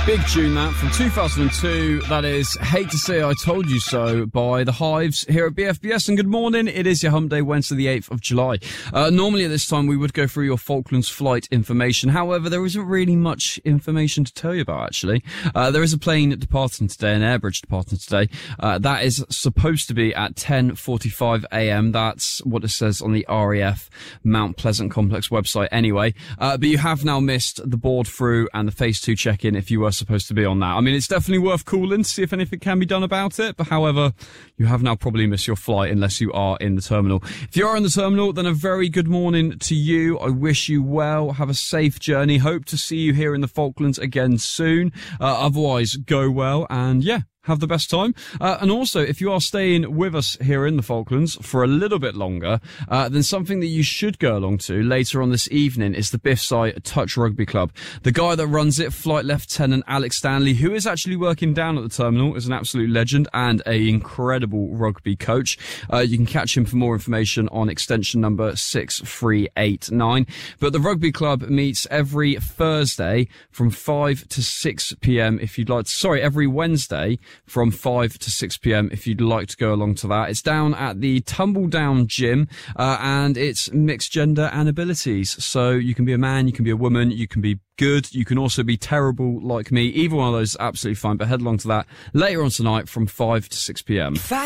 Big tune that from 2002. That is Hate to Say I Told You So by The Hives here at BFBS. And good morning. It is your hump day, Wednesday the 8th of July. Normally at this time we would go through your Falklands flight information. However, there isn't really much information to tell you about, actually. There is a plane departing today, an Airbridge departing today. That is supposed to be at 10:45 a.m. That's what it says on the RAF Mount Pleasant Complex website anyway. But you have now missed the board through and the phase 2 check-in if you were supposed to be on that. I mean, it's definitely worth calling to see if anything can be done about it, but however, you have now probably missed your flight unless you are in the terminal. If you are in the terminal, then a very good morning to you. I wish you well. Have a safe journey. Hope to see you here in the Falklands again soon. Otherwise, go well, and yeah, have the best time. And also, if you are staying with us here in the Falklands for a little bit longer, then something that you should go along to later on this evening is the Biffside Touch Rugby Club. The guy that runs it, Flight Lieutenant Alex Stanley, who is actually working down at the terminal, is an absolute legend and an incredible rugby coach. You can catch him for more information on extension number 6389. But the rugby club meets every Thursday from 5 to 6 p.m. if you'd like to, every Wednesday from 5 to 6 p.m. if you'd like to go along to that. It's down at the Tumbledown Gym, and it's mixed gender and abilities. So you can be a man, you can be a woman, you can be good, you can also be terrible like me. Either one of those is absolutely fine, but head along to that later on tonight from 5 to 6 p.m.